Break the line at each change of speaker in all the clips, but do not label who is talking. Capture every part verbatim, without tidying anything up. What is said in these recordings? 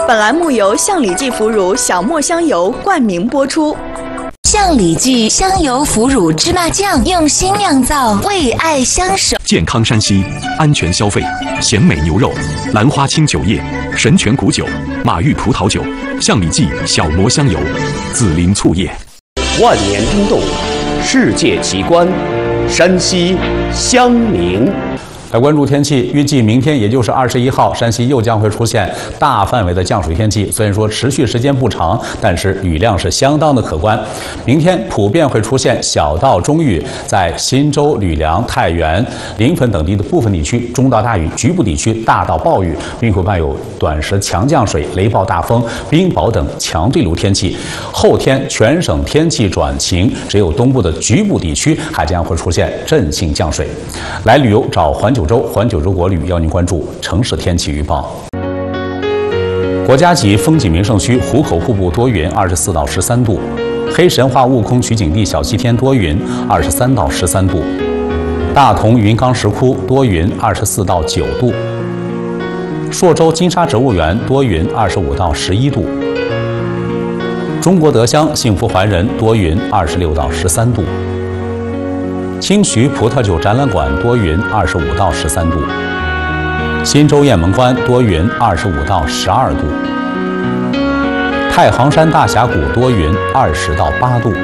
本栏目由象里记腐乳小磨香油冠名播出。
象里记香油腐乳芝麻酱用心酿造，为爱相守。
健康山西，安全消费。咸美牛肉、兰花清酒液、神泉谷酒、马玉葡萄酒、象里记小磨香油、紫林醋液。
万年冰冻，世界奇观，山西襄宁。
来关注天气，预计明天也就是二十一号，山西又将会出现大范围的降水天气。虽然说持续时间不长，但是雨量是相当的可观。明天普遍会出现小到中雨，在忻州、吕梁、太原、临汾等地的部分地区中到大雨，局部地区大到暴雨，并会伴有短时强降水、雷暴大风、冰雹等强对流天气。后天全省天气转晴，只有东部的局部地区还将会出现阵性降水。来旅游找环九州，环九州国旅邀您关注城市天气预报。国家级风景名胜区壶口瀑布多云，二十四到十三度；黑神话悟空取景地小西天多云，二十三到十三度；大同云冈石窟多云，二十四到九度；朔州金沙植物园多云，二十五到十一度；中国德乡幸福怀仁多云，二十六到十三度。清徐葡萄酒展览馆多云，二十五到十三度；忻州雁门关多云，二十五到十二度；太行山大峡谷多云，二十到八度；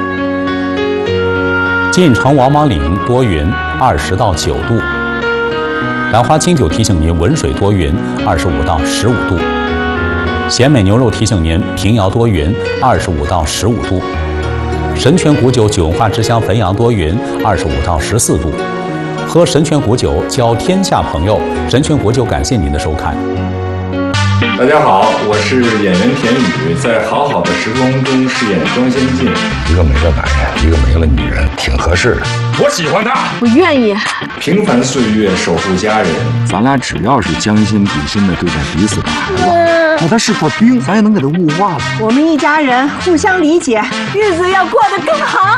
晋城王莽岭多云，二十到九度；兰花清酒提醒您文水多云，二十五到十五度；咸美牛肉提醒您平遥多云，二十五到十五度。神泉谷酒酒文化之乡汾阳多云，二十五到十四度。喝神泉谷酒，交天下朋友。神泉谷酒感谢您的收看。
大家好，我是演员田雨，在《好好的时光》中饰演庄先进。
一个没了男人，一个没了女人，挺合适的。
我喜欢他，
我愿意。
平凡岁月，守护家人。
咱俩只要是将心比心的对待彼此的孩子，那他是块冰，咱也能给他物化了。
我们一家人互相理解，日子要过得更好。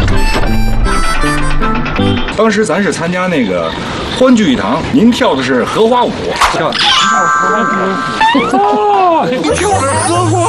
当时咱是参加那个欢聚一堂，您跳的是荷花舞，跳。您跳荷花舞。哦，您跳的是荷花。